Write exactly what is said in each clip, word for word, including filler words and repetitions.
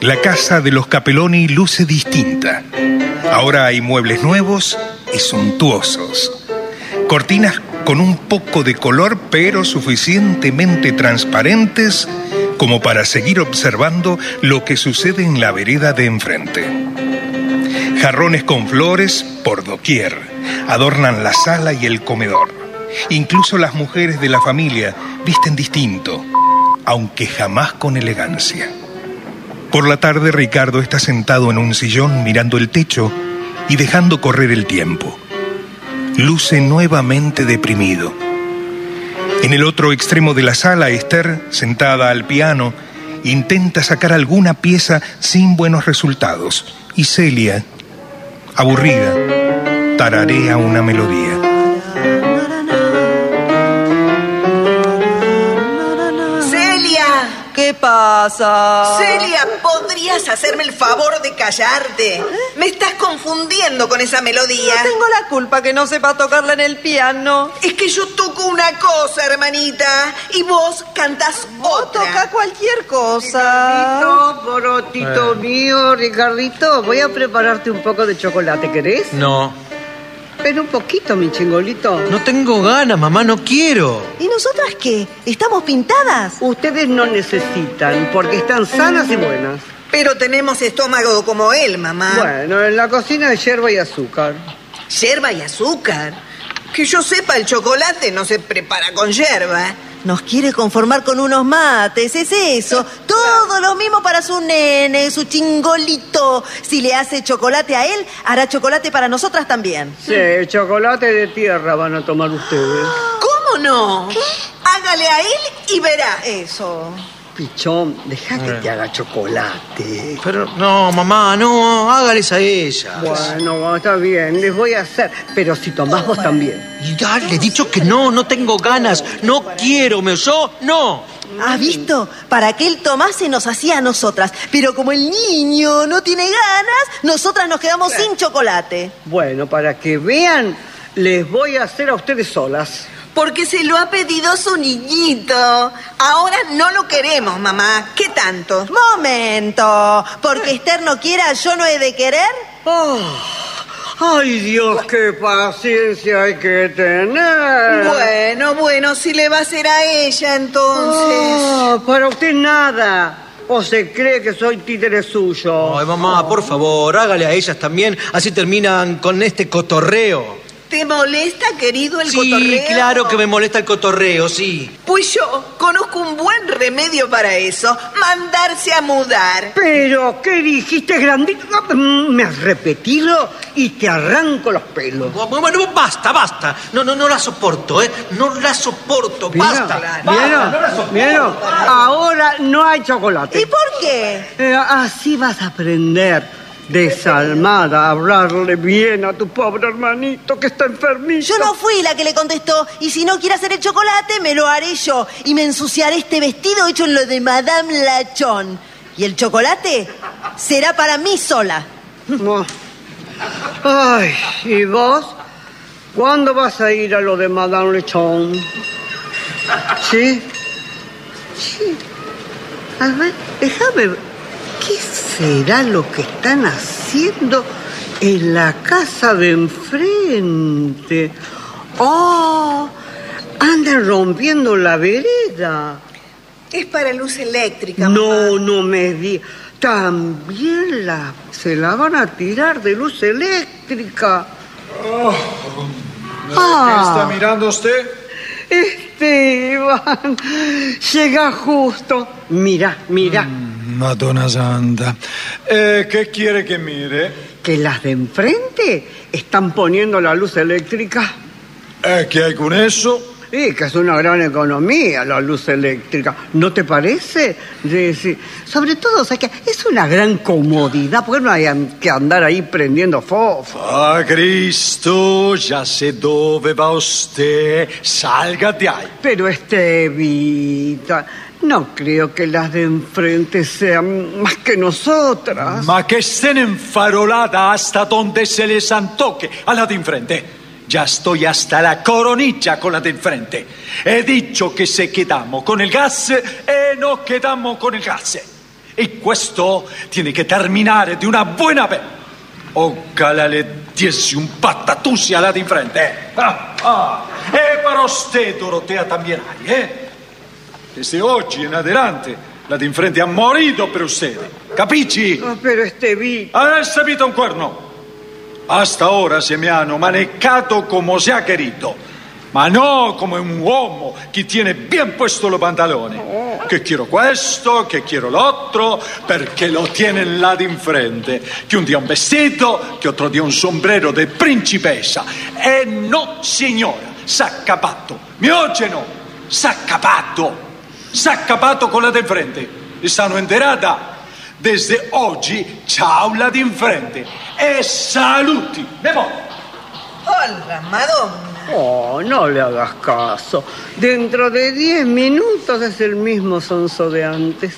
La casa de los Capelloni luce distinta. Ahora hay muebles nuevos y suntuosos. Cortinas con un poco de color, pero suficientemente transparentes como para seguir observando lo que sucede en la vereda de enfrente. Jarrones con flores por doquier adornan la sala y el comedor. Incluso las mujeres de la familia visten distinto, aunque jamás con elegancia. Por la tarde, Ricardo está sentado en un sillón mirando el techo y dejando correr el tiempo. Luce nuevamente deprimido. En el otro extremo de la sala, Esther, sentada al piano, intenta sacar alguna pieza sin buenos resultados. Y Celia, aburrida, tararea una melodía. ¿Qué pasa? Celia, ¿podrías hacerme el favor de callarte? ¿Eh? Me estás confundiendo con esa melodía. No tengo la culpa que no sepa tocarla en el piano. Es que yo toco una cosa, hermanita, y vos cantás otra. Vos toca cualquier cosa. Ricardito, borotito eh. mío, Ricardito, voy a prepararte un poco de chocolate, ¿querés? No. Pero un poquito, mi chingolito. No tengo ganas, mamá, no quiero. ¿Y nosotras qué? ¿Estamos pintadas? Ustedes no necesitan, porque están sanas y buenas. Pero tenemos estómago como él, mamá. Bueno, en la cocina hay yerba y azúcar. ¿Yerba y azúcar? Que yo sepa, el chocolate no se prepara con yerba. Nos quiere conformar con unos mates, es eso. Todo lo mismo para su nene, su chingolito. Si le hace chocolate a él, hará chocolate para nosotras también. Sí, chocolate de tierra van a tomar ustedes. ¿Cómo no? ¿Qué? Hágale a él y verá. Eso. Pichón, deja que te haga chocolate. Pero no, mamá, no, hágales a ella. Bueno, está bien, les voy a hacer. Pero si tomás vos también. Y ya le he dicho que no, no tengo ganas. No quiero, ¿me oyó? No. ¿Has visto? Para que él tomase nos hacía a nosotras. Pero como el niño no tiene ganas, nosotras nos quedamos sin chocolate. Bueno, para que vean, les voy a hacer a ustedes solas. Porque se lo ha pedido su niñito. Ahora no lo queremos, mamá. ¿Qué tanto? Momento. Porque Esther no quiera, ¿yo no he de querer? Oh, ¡ay, Dios, qué paciencia hay que tener! Bueno, bueno, si le va a hacer a ella, entonces... Oh, para usted nada. ¿O se cree que soy títere suyo? Ay, mamá, por favor, hágale a ellas también. Así terminan con este cotorreo. ¿Te molesta, querido, el sí, cotorreo? Sí, claro que me molesta el cotorreo, sí. Pues yo conozco un buen remedio para eso. Mandarse a mudar. ¿Pero qué dijiste, grandito? Me has repetido y te arranco los pelos. Bueno, basta, basta. No, no, no la soporto, ¿eh? No la soporto, mira, basta. Mira, basta, no la soporto. Mira, ahora no hay chocolate. ¿Y por qué? Eh, así vas a aprender. Desalmada, hablarle bien a tu pobre hermanito que está enfermito. Yo no fui la que le contestó. Y si no quiere hacer el chocolate, me lo haré yo. Y me ensuciaré este vestido hecho en lo de Madame Lachon. Y el chocolate será para mí sola. No. Ay, ¿y vos? ¿Cuándo vas a ir a lo de Madame Lachon? ¿Sí? Sí. A ver, déjame ver. ¿Qué será lo que están haciendo en la casa de enfrente? ¡Oh! Andan rompiendo la vereda. Es para luz eléctrica, No, mamá. no me di. También la, se la van a tirar de luz eléctrica. Oh, ah. ¿Qué está mirando usted? Esteban, llega justo. Mira, mira. Mm. Madonna Santa. Eh, ¿Qué quiere que mire? Que las de enfrente están poniendo la luz eléctrica. Eh, ¿Qué hay con eso? Sí, que es una gran economía la luz eléctrica. ¿No te parece? Sí, sí. Sobre todo, o sea, que es una gran comodidad, porque no hay que andar ahí prendiendo fósforo. Ah, Cristo, ya sé dove va usted. Salga de ahí. Pero, Estevita, no creo que las de enfrente sean más que nosotras. Ma que estén enfaroladas hasta donde se les antoque a la de enfrente. Ya estoy hasta la coronilla con la de enfrente. He dicho que se quedamos con el gas y no quedamos con el gas. E questo tiene che terminare di una buona vez. Ojalá le diese un patatús alla di frente. Eh. Ah, ah. E para usted, Dorotea, también hay, ¿eh? Desde oggi in adelante, la di frente ha morito per usted. Capisci? Oh, pero este Vito... Adesso Vito un cuerno. Hasta ora se mi hanno manejado como se ha querido, ma no come un uomo che tiene bien puesto los pantalones. Che quiero questo, che quiero l'altro, perché lo tiene là di frente. Che un dia un vestito, che otro dia un sombrero de principessa. E no, signora, s'ha capato. Mi oye no, s'ha capato. S'ha capato con la di frente. E stanno enterata. Desde oggi, ciao la di frente. E saluti. Me voy. Hola, Madonna. Oh, no le hagas caso. Dentro de diez minutos es el mismo sonso de antes.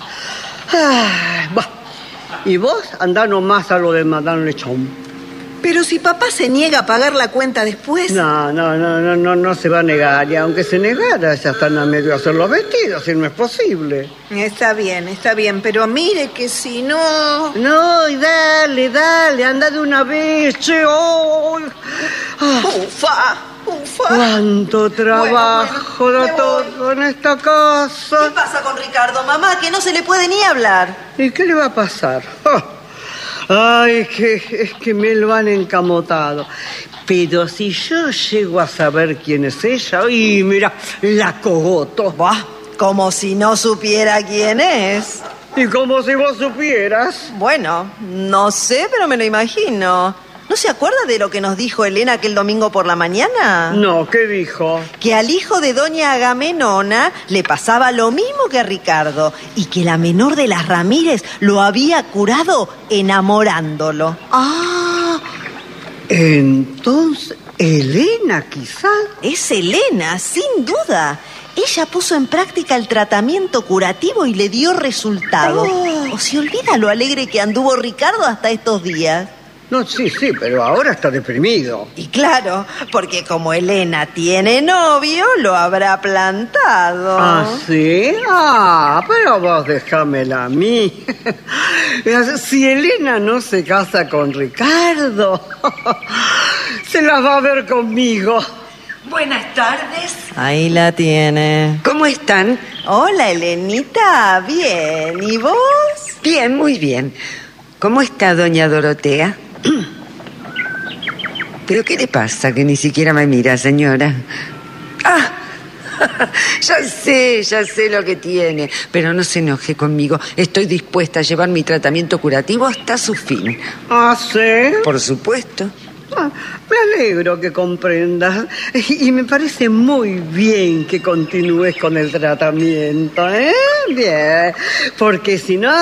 Ay, bah. Y vos andá nomás a lo de Madame Lechón. Pero si papá se niega a pagar la cuenta después... No, no, no, no, no, no se va a negar. Y aunque se negara, ya están a medio de hacer los vestidos, y no es posible. Está bien, está bien, pero mire que si no... No, y dale, dale, anda de una vez, che. Oh. Ah. Ufa, ufa. Cuánto trabajo Bueno, da bueno, todo en esta casa. ¿Qué pasa con Ricardo, mamá? Que no se le puede ni hablar. ¿Y qué le va a pasar? Oh. Ay, que, es que me lo han encamotado. Pero si yo llego a saber quién es ella, y mira, la cogoto. Bah, como si no supiera quién es. Y como si vos supieras. Bueno, no sé, pero me lo imagino. ¿No se acuerda de lo que nos dijo Elena aquel domingo por la mañana? No, ¿qué dijo? Que al hijo de doña Agamenona le pasaba lo mismo que a Ricardo y que la menor de las Ramírez lo había curado enamorándolo. Ah, entonces, Elena quizás. Es Elena, sin duda. Ella puso en práctica el tratamiento curativo y le dio resultado. Oh. ¿O se olvida lo alegre que anduvo Ricardo hasta estos días? No, sí, sí, pero ahora está deprimido. Y claro, porque como Elena tiene novio, lo habrá plantado. ¿Ah, sí? Ah, pero vos déjamela a mí. Si Elena no se casa con Ricardo, se la va a ver conmigo. Buenas tardes. Ahí la tiene. ¿Cómo están? Hola, Elenita. Bien. ¿Y vos? Bien, muy bien. ¿Cómo está doña Dorotea? ¿Pero qué le pasa que ni siquiera me mira, señora? ¡Ah! Ya sé, ya sé lo que tiene. Pero no se enoje conmigo. Estoy dispuesta a llevar mi tratamiento curativo hasta su fin. ¿Ah, sí? Por supuesto. Ah, me alegro que comprendas. Y me parece muy bien que continúes con el tratamiento, ¿eh? Bien. Porque si no...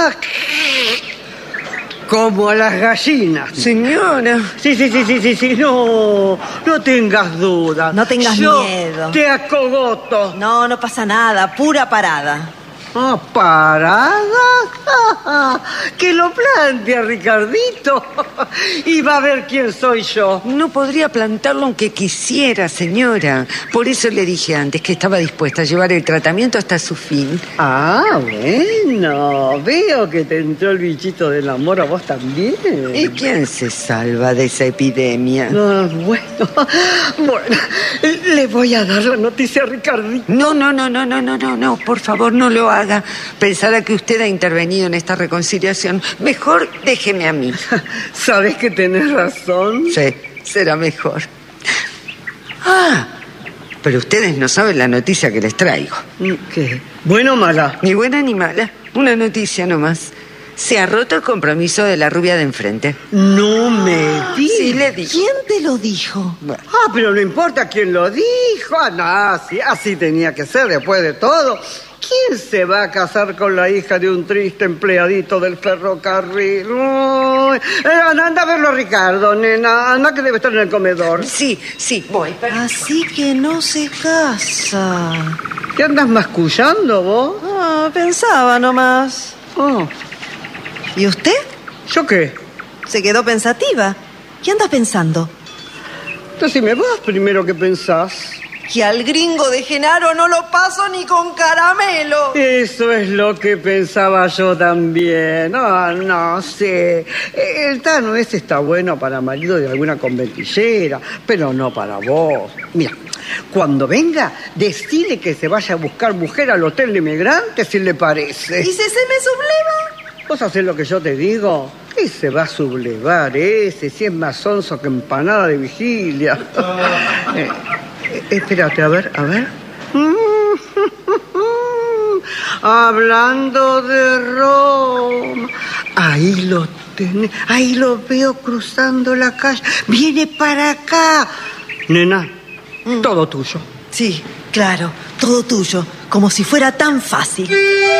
como a las gallinas. Señora. Sí, sí, sí, sí, sí, sí. No, no tengas dudas. No tengas Yo miedo. te acogoto. No, no pasa nada. Pura parada. Ah, ¿parada? Que lo plantea Ricardito. Y va a ver quién soy yo. No podría plantarlo aunque quisiera, señora. Por eso le dije antes que estaba dispuesta a llevar el tratamiento hasta su fin. Ah, bueno. Veo que te entró el bichito del amor a vos también. ¿Y quién se salva de esa epidemia? Ah, bueno. Bueno, le voy a dar la noticia a Ricardito. No, no, no, no, no, no, no, no. Por favor, no lo haga. Pensará que usted ha intervenido en esta reconciliación. Mejor déjeme a mí. ¿Sabes que tenés razón? Sí, será mejor. Ah, pero ustedes no saben la noticia que les traigo. ¿Qué? ¿Buena o mala? Ni buena ni mala. Una noticia nomás. Se ha roto el compromiso de la rubia de enfrente. No me digas. Sí, le dije. ¿Quién te lo dijo? Bueno. Ah, pero no importa quién lo dijo. Ah, no, así, así tenía que ser después de todo. ¿Quién se va a casar con la hija de un triste empleadito del ferrocarril? Uy, eh, anda, anda a verlo, Ricardo, nena. Anda que debe estar en el comedor. Sí, sí, voy. Así que no se casa. ¿Qué andas mascullando vos? Ah, pensaba nomás. Oh, ¿Y usted? ¿yo qué? Se quedó pensativa. ¿Qué andas pensando? Entonces, si me vas primero que pensás. que al gringo de Genaro no lo paso ni con caramelo. Eso es lo que pensaba yo también. No, no sé. El Tano ese está bueno para marido de alguna conventillera, pero no para vos. Mira, cuando venga, decile que se vaya a buscar mujer al hotel de inmigrantes, si le parece. ¿Y si se me subleva? ¿Vos hacés lo que yo te digo? ¿Qué se va a sublevar ese? Si es más sonso que empanada de vigilia. eh, eh, espérate, a ver, a ver. Hablando de Roma. Ahí lo tenés, ahí lo veo cruzando la calle. Viene para acá. Nena, mm. todo tuyo. Sí, claro, todo tuyo, como si fuera tan fácil.